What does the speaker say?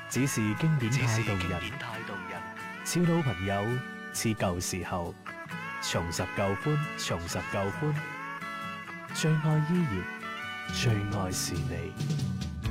只是經典太動人，小老朋友似舊時候，重拾舊歡，重拾舊歡，最愛依然，最愛是你。